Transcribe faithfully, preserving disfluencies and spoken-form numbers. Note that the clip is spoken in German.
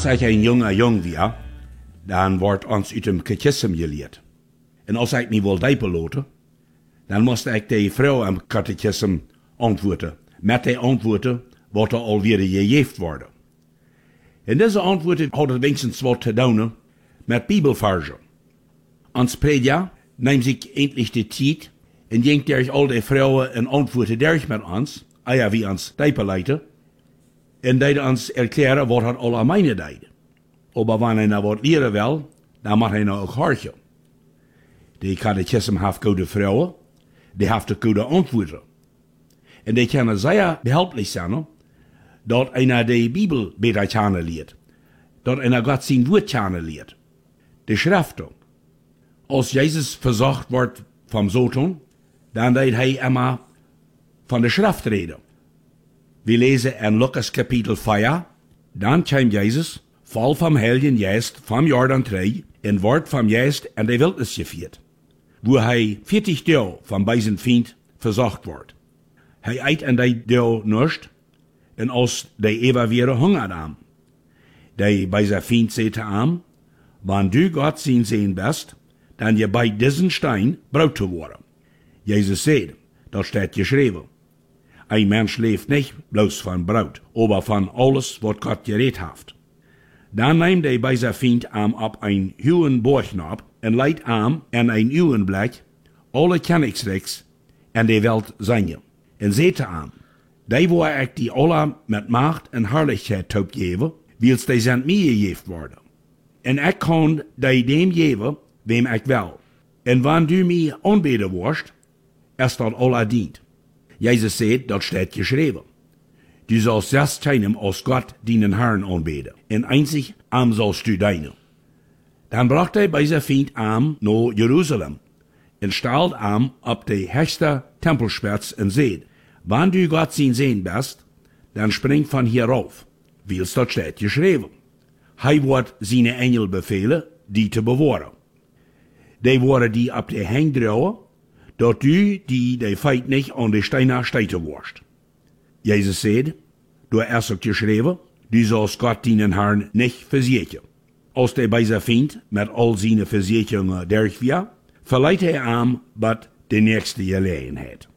Als ich ein junger Jung war, dann wordt ons uit dem Katechismus geleerd. En als ik niet wil dijpeloten, dan moest ik de vrouw am Katechismus antwoorden. Met die antwoorden wordt er alweer gegeven worden. En deze antwoorden hadden wenigstens wat te doen met Bibelversen. Ons prediger neemt zich endlich de tijd en denkt durch al die vrouwen en antwoorden durch met ons, eier wie ons dijpeleiten, en die ons erklären wat het alle meine deed. Aber wenn einer wat leren wil, dan moet hij nou ook horchen. Die Katechismus heeft goede vrouwen, die heeft goede antwoorden. En die kunnen zeer behulplich zijn, dat einer de Bibel beter kennen leert, dat einer Gott zijn woord kennen leert. De Schriften. Als Jezus verzocht wordt vom Satan, dan deed hij immer van de Schrift reden. We lezen in Lukas kapitel vier, dan kwam Jezus, vol vom Heiligen Geist, vom Jordan trei, en wordt vom Geist in de Wildnis geführt, wo hij vierzig Tage vom bösen Feind verzocht wordt. Hij eet in die Tage nichts, en als de ever weer hungert am. Die bei zijn Feind zegt am, wann du Gott zien sehen bist, dan je bij diesen Stein brood te worden. Jezus zegt, dat staat geschreven. Ein Mensch leeft nicht bloß von Brot, aber von alles, was Gott geredet hat. Dann nimmt er bei sein Feind am ab ein hohen Borchnab und leidt am en ein Uwenblech alle Königsreichs en de Welt zijn. En zegt am, die wo ik die alle met Macht en Herrlichkeit taub geven, wils die zijn mij gegeven worden. En ik kan die dem geven, wem ik wil. En wann du mij aanbeden worst, is dat alle dient. Jezus zegt, dat staat geschreven. Du sollst das keinem als Gott deinen Herrn anbeten, en einzig am sollst du deinen. Dann bracht er bei sein Feind am nach Jerusalem, en stellt am ab de höchste Tempelspitz en seht, wann du Gott sein sehen bist, dann spring von hier rauf, wils dort steht geschrieben. Hij wird seine Engel befehlen, die te bewahren. Die worden die ab de Hang drauen, dat du die de Feit nicht an de Steiner steiten wirst. Jezus sagt, du hast auch geschrieben, du sollst Gott deinen Herrn nicht versichern. Als der bei sein Feind mit all seinen Versicherungen durch war, verleiht er am, was die nächste Gelegenheit.